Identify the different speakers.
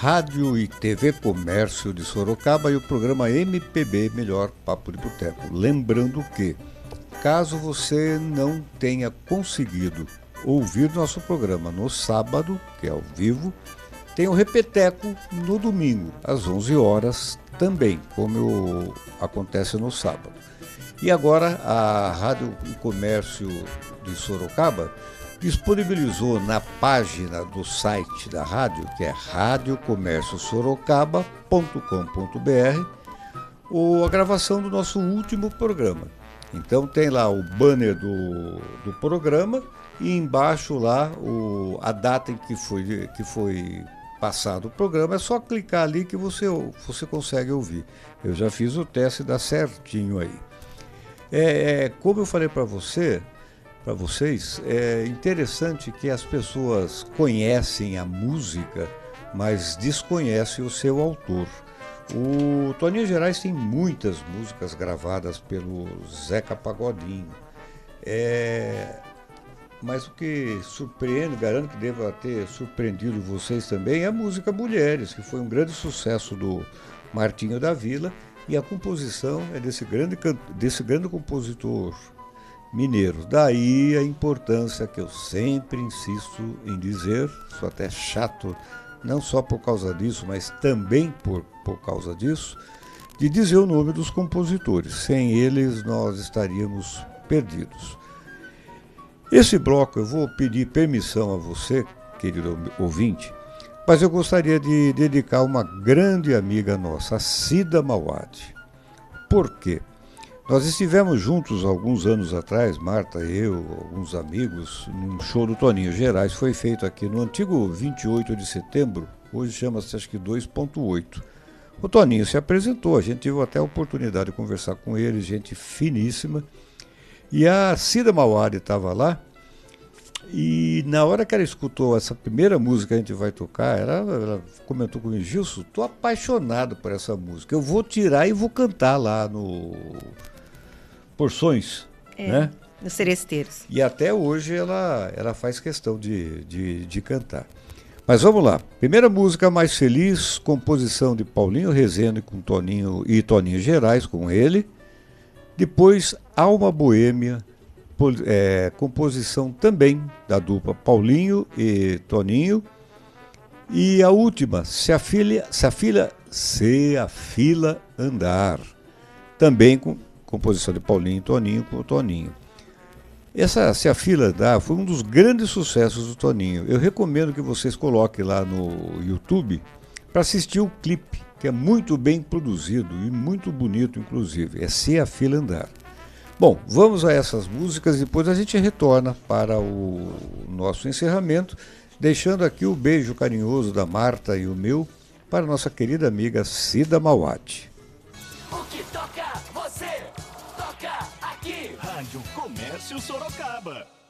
Speaker 1: Rádio e TV Comércio de Sorocaba e o programa MPB Melhor Papo de Boteco. Lembrando que, caso você não tenha conseguido ouvir nosso programa no sábado, que é ao vivo, tem o Repeteco no domingo, às 11 horas também, como acontece no sábado. E agora a Rádio e Comércio de Sorocaba disponibilizou na página do site da rádio, que é radiocomérciosorocaba.com.br, a gravação do nosso último programa. Então tem lá o banner do programa e embaixo lá a data em que foi passado o programa. É só clicar ali que você consegue ouvir. Eu já fiz o teste e dá certinho aí. Como eu falei para vocês, é interessante que as pessoas conhecem a música, mas desconhecem o seu autor. O Toninho Gerais tem muitas músicas gravadas pelo Zeca Pagodinho. Mas o que surpreende, garanto que deva ter surpreendido vocês também, é a música Mulheres, que foi um grande sucesso do Martinho da Vila, e a composição é desse grande compositor mineiro. Daí a importância que eu sempre insisto em dizer, sou até chato, não só por causa disso, mas também por causa disso, de dizer o nome dos compositores. Sem eles nós estaríamos perdidos. Esse bloco eu vou pedir permissão a você, querido ouvinte, mas eu gostaria de dedicar a uma grande amiga nossa, a Cida Mauad. Por quê? Nós estivemos juntos alguns anos atrás, Marta, eu, alguns amigos, num show do Toninho Gerais, foi feito aqui no antigo 28 de setembro, hoje chama-se acho que 2.8. O Toninho se apresentou, a gente teve até a oportunidade de conversar com ele, gente finíssima, e a Cida Mauad estava lá, e na hora que ela escutou essa primeira música que a gente vai tocar, ela comentou comigo: Gilson, estou apaixonado por essa música, eu vou tirar e vou cantar lá no Porções, né?
Speaker 2: Nos Seresteiros.
Speaker 1: E até hoje ela faz questão de cantar. Mas vamos lá. Primeira música, Mais Feliz, composição de Paulinho Rezende com Toninho Gerais, com ele. Depois, Alma Boêmia, composição também da dupla Paulinho e Toninho. E a última, Se a Fila Andar, também com composição de Paulinho e Toninho com o Toninho. Essa Se a Fila Andar foi um dos grandes sucessos do Toninho. Eu recomendo que vocês coloquem lá no YouTube para assistir o clipe, que é muito bem produzido e muito bonito, inclusive. É Se a Fila Andar. Bom, vamos a essas músicas, depois a gente retorna para o nosso encerramento, deixando aqui o beijo carinhoso da Marta e o meu para nossa querida amiga Cida Mauad.
Speaker 3: O que toca, você toca aqui. Rádio Comércio Sorocaba.